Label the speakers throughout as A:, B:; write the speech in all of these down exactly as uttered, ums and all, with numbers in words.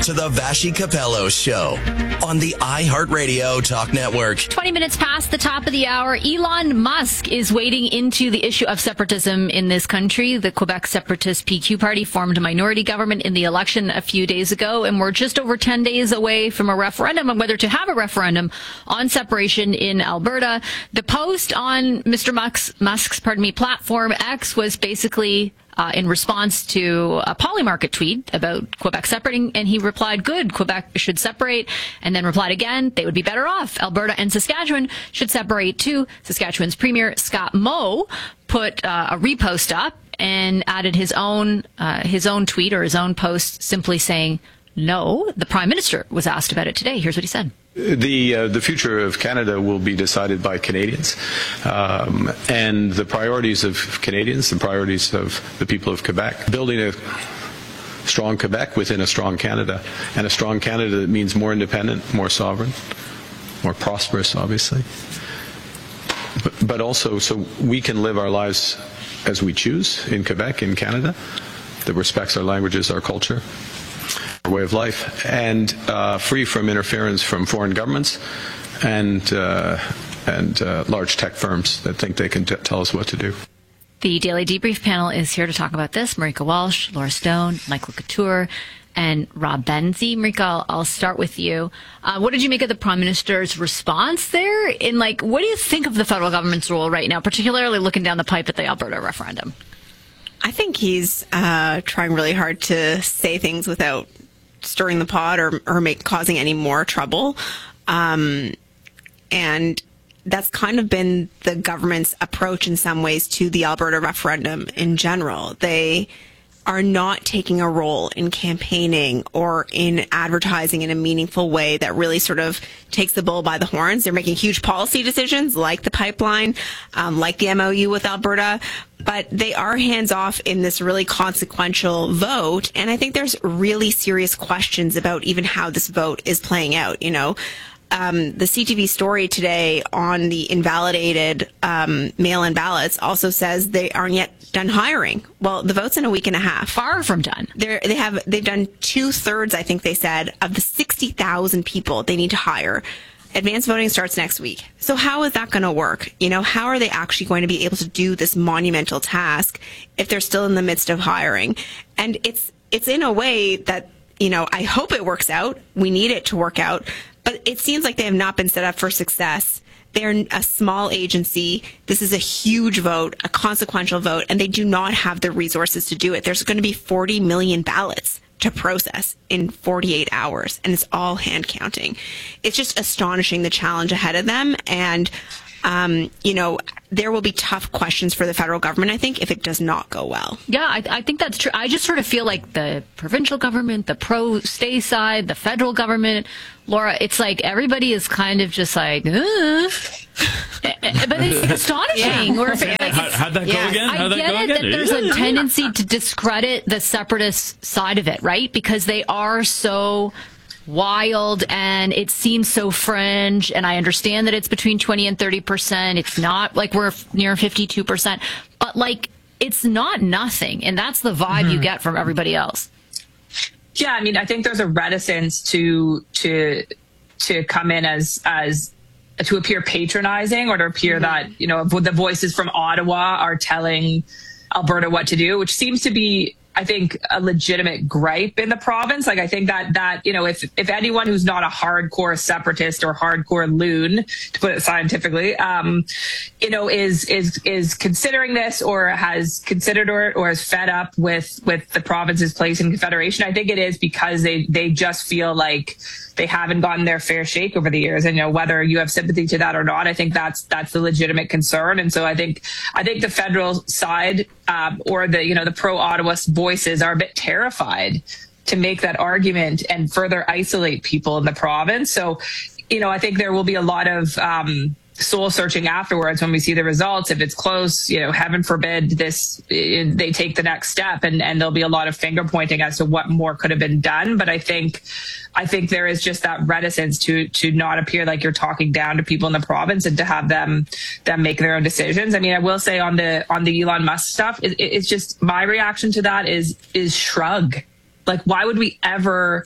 A: To the Vashi Capello Show on the iHeartRadio Talk Network.
B: twenty minutes past the top of the hour, Elon Musk is wading into the issue of separatism in this country. The Quebec Separatist P Q Party formed a minority government in the election a few days ago, and we're just over ten days away from a referendum on whether to have a referendum on separation in Alberta. The post on Mister Musk's, Musk's pardon me, platform X was basically Uh, in response to a Polymarket tweet about Quebec separating, and he replied, good, Quebec should separate, and then replied again, they would be better off. Alberta and Saskatchewan should separate too. Saskatchewan's Premier Scott Moe put uh, a repost up and added his own uh, his own tweet or his own post simply saying, no. The Prime Minister was asked about it today. Here's what he said.
C: The uh, the future of Canada will be decided by Canadians, um, and the priorities of Canadians, the priorities of the people of Quebec. Building a strong Quebec within a strong Canada, and a strong Canada that means more independent, more sovereign, more prosperous, obviously, but, but also so we can live our lives as we choose in Quebec, in Canada, that respects our languages, our culture, our way of life, and uh, free from interference from foreign governments and uh, and uh, large tech firms that think they can t- tell us what to do.
B: The Daily Debrief panel is here to talk about this. Marika Walsh, Laura Stone, Michael Couture, and Rob Benzie. Marika, I'll, I'll start with you. Uh, what did you make of the Prime Minister's response there? In like, what do you think of the federal government's role right now, particularly looking down the pipe at the Alberta referendum?
D: I think he's uh, trying really hard to say things without stirring the pot or, or make causing any more trouble. Um, and that's kind of been the government's approach in some ways to the Alberta referendum in general. They are not taking a role in campaigning or in advertising in a meaningful way that really sort of takes the bull by the horns. They're making huge policy decisions like the pipeline, um, like the M O U with Alberta, but they are hands off in this really consequential vote. And I think there's really serious questions about even how this vote is playing out. You know, um, the C T V story today on the invalidated um, mail-in ballots also says they aren't yet done hiring. Well, the vote's in a week and a half.
B: Far from done.
D: They're, they have, they've done two thirds, I think they said, of the sixty thousand people they need to hire. Advanced voting starts next week. So how is that going to work? You know, how are they actually going to be able to do this monumental task if they're still in the midst of hiring? And it's, it's in a way that, you know, I hope it works out. We need it to work out, but it seems like they have not been set up for success. They're a small agency. This is a huge vote, a consequential vote, and they do not have the resources to do it. There's going to be forty million ballots to process in forty-eight hours, and it's all hand counting. It's just astonishing, the challenge ahead of them. And, um, you know, there will be tough questions for the federal government, I think, if it does not go well.
B: Yeah, I, I think that's true. I just sort of feel like the provincial government, the pro-stay side, the federal government, Laura, it's like everybody is kind of just like, uh. But it's astonishing.
E: Yeah.
B: Or if, like,
E: How, how'd that
B: yeah.
E: go again? How'd
B: I get
E: that go
B: it
E: again?
B: that there's a tendency to discredit the separatist side of it, right? Because they are so wild and it seems so fringe, and I understand that it's between twenty and thirty percent. It's not like we're near fifty-two percent, but like it's not nothing, and that's the vibe mm-hmm. you get from everybody else.
F: Yeah, I mean, I think there's a reticence to to to come in as as to appear patronizing or to appear mm-hmm. that, you know, the voices from Ottawa are telling Alberta what to do, which seems to be, I think, a legitimate gripe in the province. Like, I think that, that, you know, if, if anyone who's not a hardcore separatist or hardcore loon, to put it scientifically, um, you know, is, is, is considering this or has considered it or is fed up with, with the province's place in Confederation, I think it is because they, they just feel like they haven't gotten their fair shake over the years. And, you know, whether you have sympathy to that or not, I think that's, that's the legitimate concern. And so I think, I think the federal side, um, or the, you know, the pro-Ottawa voices are a bit terrified to make that argument and further isolate people in the province. So, you know, I think there will be a lot of, um, soul searching afterwards when we see the results. If it's close, you know, heaven forbid this, they take the next step, and, and there'll be a lot of finger pointing as to what more could have been done. But I think, I think there is just that reticence to, to not appear like you're talking down to people in the province and to have them, them make their own decisions. I mean, I will say on the, on the Elon Musk stuff, it, it's just my reaction to that is, is shrug. Like, why would we ever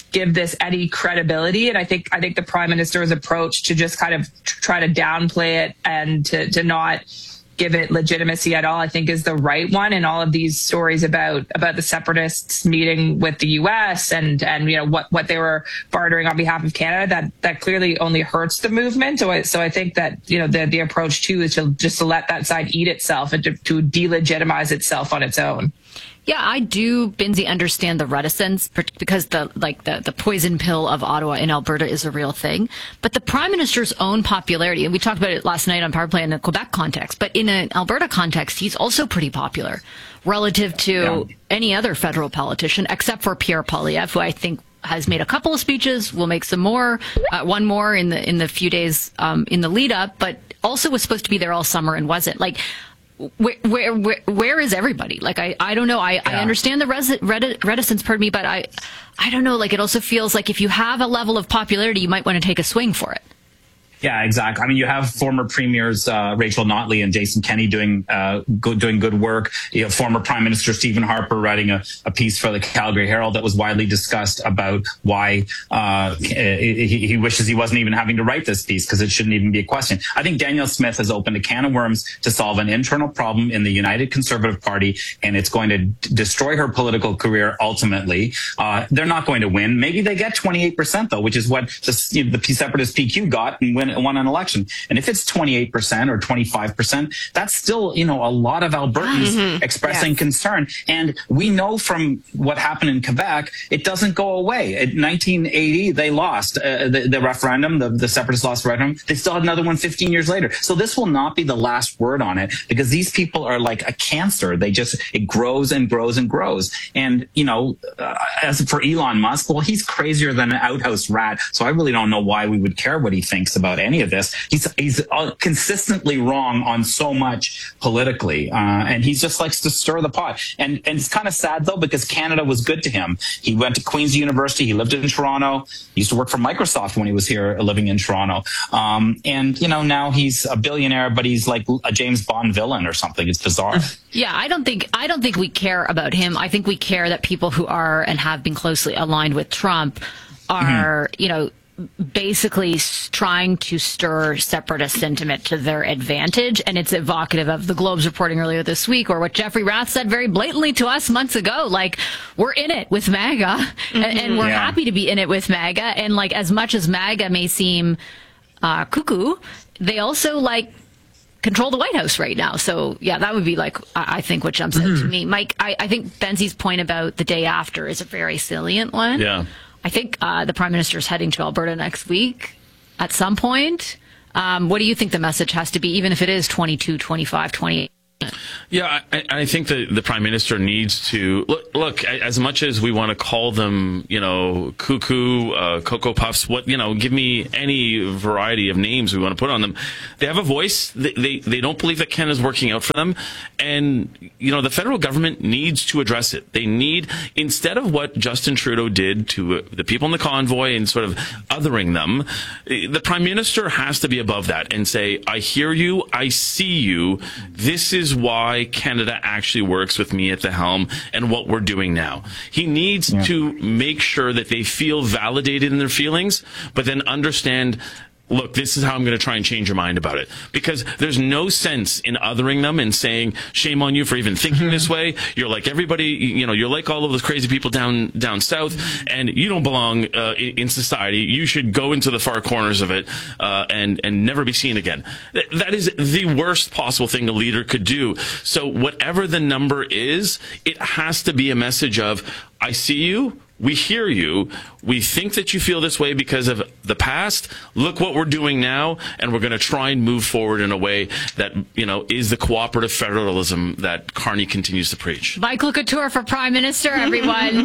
F: give this any credibility. And I think I think the Prime Minister's approach to just kind of try to downplay it and to, to not give it legitimacy at all, I think is the right one. And all of these stories about about the separatists meeting with the U S and and you know what what they were bartering on behalf of Canada, that that clearly only hurts the movement. So I, so I think that you know the the approach too is to just to let that side eat itself and to, to delegitimize itself on its own.
B: Yeah, I do, Binzi, understand the reticence because the like the, the poison pill of Ottawa in Alberta is a real thing. But the Prime Minister's own popularity, and we talked about it last night on Power Play in a Quebec context, but in an Alberta context, he's also pretty popular relative to yeah. any other federal politician, except for Pierre Poilievre, who I think has made a couple of speeches, will make some more, uh, one more in the in the few days um, in the lead up, but also was supposed to be there all summer and wasn't. Like, Where, where where where is everybody? Like I, I don't know. I, yeah. I understand the res- reticence, pardon me, but I I don't know. Like it also feels like if you have a level of popularity, you might want to take a swing for it.
E: Yeah, exactly. I mean, you have former premiers uh, Rachel Notley and Jason Kenney doing uh, good, doing good work. You have former Prime Minister Stephen Harper writing a, a piece for the Calgary Herald that was widely discussed about why uh, he, he wishes he wasn't even having to write this piece because it shouldn't even be a question. I think Danielle Smith has opened a can of worms to solve an internal problem in the United Conservative Party, and it's going to d- destroy her political career ultimately. Uh, they're not going to win. Maybe they get twenty-eight percent, though, which is what the, you know, the Separatist P Q got and win won an election. And if it's twenty-eight percent or twenty-five percent, that's still, you know, a lot of Albertans mm-hmm. expressing yes. concern. And we know from what happened in Quebec, it doesn't go away. In nineteen eighty, they lost uh, the, the referendum, the, the separatist lost referendum. They still had another one fifteen years later. So this will not be the last word on it because these people are like a cancer. They just, it grows and grows and grows. And, you know, uh, as for Elon Musk, well, he's crazier than an outhouse rat. So I really don't know why we would care what he thinks about any of this. He's he's uh, consistently wrong on so much politically, uh, and he just likes to stir the pot. And and it's kind of sad though because Canada was good to him. He went to Queen's University. He lived in Toronto. He used to work for Microsoft when he was here, living in Toronto. Um, and you know now he's a billionaire, but he's like a James Bond villain or something. It's bizarre.
B: Yeah, I don't think I don't think we care about him. I think we care that people who are and have been closely aligned with Trump are, mm-hmm. you know, basically trying to stir separatist sentiment to their advantage. And it's evocative of the Globe's reporting earlier this week, or what Jeffrey Rath said very blatantly to us months ago. Like, we're in it with MAGA, mm-hmm. and, and we're yeah. happy to be in it with MAGA. And like, as much as MAGA may seem uh, cuckoo, they also like control the White House right now. So yeah, that would be like, I, I think what jumps mm-hmm. out to me. Mike, I, I think Benzi's point about the day after is a very salient one.
G: Yeah.
B: I think uh, the Prime Minister is heading to Alberta next week at some point. Um, what do you think the message has to be, even if it is twenty-two, twenty-five, twenty-eight?
G: Yeah, I, I think that the Prime Minister needs to look, look, as much as we want to call them, you know, cuckoo, uh, Cocoa Puffs, what, you know, give me any variety of names we want to put on them. They have a voice. They, they, they don't believe that Canada's working out for them. And, you know, the federal government needs to address it. They need, instead of what Justin Trudeau did to the people in the convoy and sort of othering them, the Prime Minister has to be above that and say, I hear you, I see you, this is why Canada actually works with me at the helm and what we're doing now. He needs yeah. to make sure that they feel validated in their feelings, but then understand, look, this is how I'm going to try and change your mind about it. Because there's no sense in othering them and saying, shame on you for even thinking this way. You're like everybody, you know, you're like all of those crazy people down down south, and you don't belong uh, in society. You should go into the far corners of it uh, and, and never be seen again. That is the worst possible thing a leader could do. So whatever the number is, it has to be a message of, I see you, we hear you, we think that you feel this way because of the past. Look what we're doing now, and we're going to try and move forward in a way that, you know, is the cooperative federalism that Carney continues to preach.
B: Michael Couture for Prime Minister, everyone.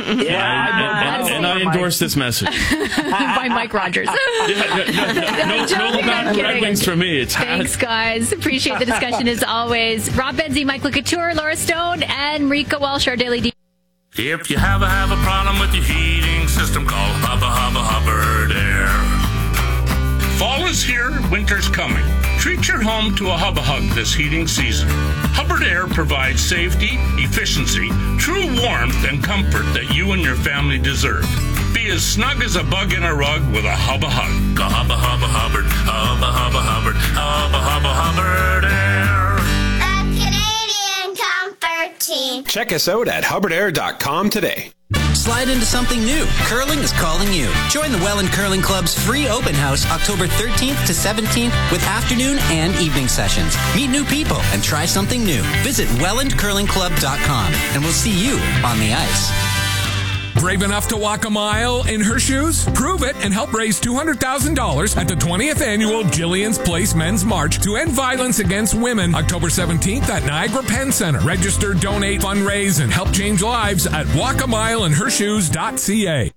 G: yeah, and, and, and I endorse this message.
B: By Mike Rogers.
G: yeah, no, no, no, no Red Wings for me. It's
B: Thanks, guys. Appreciate the discussion as always. Rob Benzie, Michael Couture, Laura Stone, and Rika Welsh, our Daily D.
H: If you have a, have a problem with your heating system, call Hubba Hubba Hubbard Air. Fall is here, winter's coming. Treat your home to a Hubba Hug this heating season. Hubbard Air provides safety, efficiency, true warmth, and comfort that you and your family deserve. Be be as snug as a bug in a rug with a Hubba Hug. A Hubba Hubba Hubbard, Hubba Hubba Hubbard, Hubba Hubba Hubbard Air.
I: A Canadian comfort team.
J: Check us out at hubbard air dot com today.
K: Slide into something new. Curling is calling you. Join the Welland Curling Club's free open house October thirteenth to seventeenth with afternoon and evening sessions. Meet new people and try something new. Visit welland curling club dot com and we'll see you on the ice.
L: Brave enough to walk a mile in her shoes? Prove it and help raise two hundred thousand dollars at the twentieth Annual Jillian's Place Men's March to End Violence Against Women, October seventeenth at Niagara Penn Center. Register, donate, fundraise, and help change lives at walk a mile in her shoes dot c a.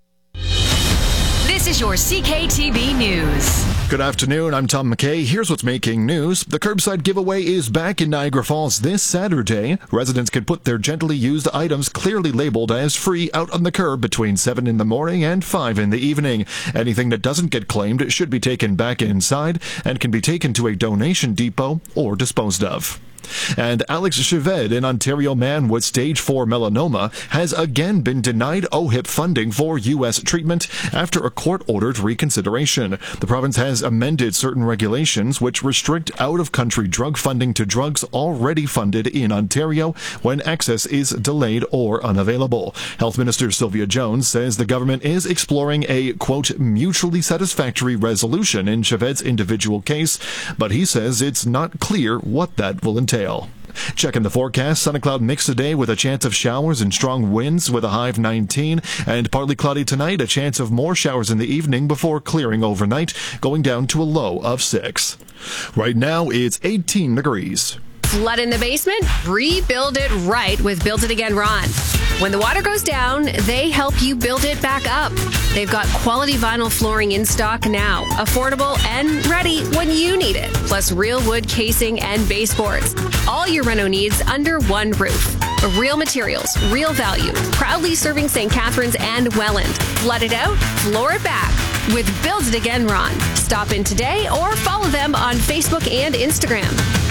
M: This is your C K T V News.
N: Good afternoon, I'm Tom McKay. Here's what's making news. The curbside giveaway is back in Niagara Falls this Saturday. Residents can put their gently used items clearly labeled as free out on the curb between seven in the morning and five in the evening. Anything that doesn't get claimed should be taken back inside and can be taken to a donation depot or disposed of. And Alex Cheved, an Ontario man with stage four melanoma, has again been denied O H I P funding for U S treatment after a court-ordered reconsideration. The province has amended certain regulations which restrict out-of-country drug funding to drugs already funded in Ontario when access is delayed or unavailable. Health Minister Sylvia Jones says the government is exploring a, quote, mutually satisfactory resolution in Cheved's individual case, but he says it's not clear what that will entail. Checking the forecast, sun and cloud mix today with a chance of showers and strong winds with a high of nineteen, and partly cloudy tonight, a chance of more showers in the evening before clearing overnight, going down to a low of six. Right now, it's eighteen degrees.
O: Flood in the basement? Rebuild it right with Build It Again Ron. When the water goes down, they help you build it back up. They've got quality vinyl flooring in stock now, affordable and ready when you need it. Plus real wood casing and baseboards. All your reno needs under one roof. Real materials, real value. Proudly serving Saint Catharines and Welland. Flood it out, floor it back with Build It Again Ron. Stop in today or follow them on Facebook and Instagram.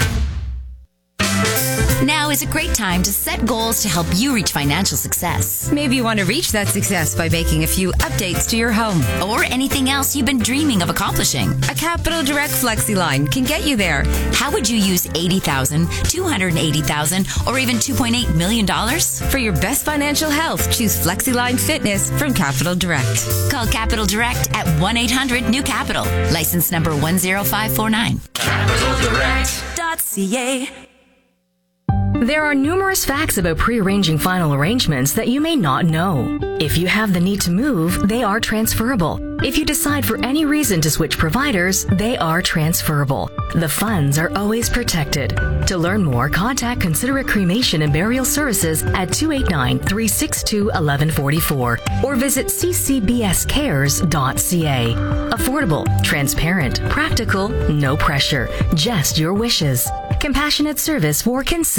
M: Now is a great time to set goals to help you reach financial success.
P: Maybe you want to reach that success by making a few updates to your home.
M: Or anything else you've been dreaming of accomplishing.
P: A Capital Direct Flexi line can get you there.
M: How would you use eighty thousand dollars, two hundred eighty thousand dollars, or even two point eight million dollars?
P: For your best financial health, choose FlexiLine Fitness from Capital Direct.
M: Call Capital Direct at one eight hundred new capital. License number one zero five four nine.
Q: capital direct dot c a.
R: There are numerous facts about pre-arranging final arrangements that you may not know. If you have the need to move, they are transferable. If you decide for any reason to switch providers, they are transferable. The funds are always protected. To learn more, contact Considerate Cremation and Burial Services at two eight nine, three six two, one one four four or visit c c b s cares dot c a. Affordable, transparent, practical, no pressure, just your wishes. Compassionate service for Considerate.